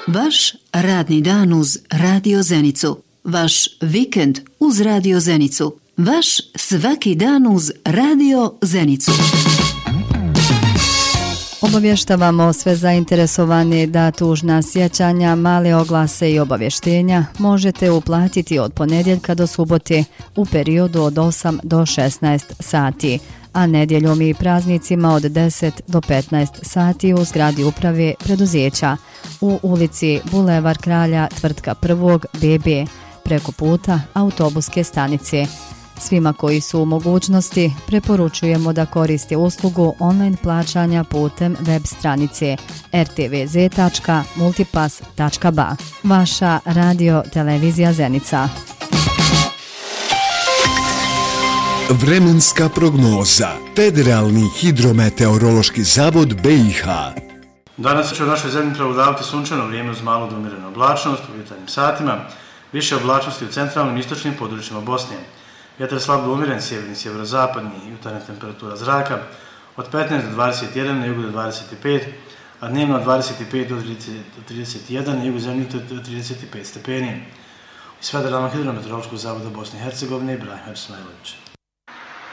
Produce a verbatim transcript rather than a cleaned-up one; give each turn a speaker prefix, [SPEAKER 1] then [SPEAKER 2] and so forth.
[SPEAKER 1] Vaš radni dan uz Radio Zenicu. Vaš vikend uz Radio Zenicu. Vaš svaki dan uz Radio Zenicu.
[SPEAKER 2] Obavještavamo sve zainteresovane da tužna sjećanja, male oglase i obavještenja možete uplatiti od ponedjeljka do subote u periodu od osam do šesnaest sati, a nedjeljom i praznicima od deset do petnaest sati u zgradi uprave preduzeća u ulici Bulevar Kralja tvrtka prvog B B preko puta autobuske stanice. Svima koji su u mogućnosti preporučujemo da koriste uslugu online plaćanja putem web stranice er te ve ze tačka multipass tačka ba. Vaša radio televizija Zenica.
[SPEAKER 3] Vremenska prognoza. Federalni hidrometeorološki zavod be i ha.
[SPEAKER 4] Danas će u našoj zemlji prevladavati sunčano vrijeme uz malu do umjerenu oblačnost u jutarnjim satima, više oblačnosti u centralnim i istočnim područjima Bosne. Vjetar slabo umjeren, sjeverni, sjeverozapadni, jutarnja temperatura zraka od petnaest do dvadeset jedan, na jugu do dvadeset pet, a dnevno od dvadeset pet do trideset jedan, na jugu zemlje do trideset pet stepeni. Iz Federalnog hidrometeorološkog zavoda Bosne i Hercegovine, Ibrahim Smajlović.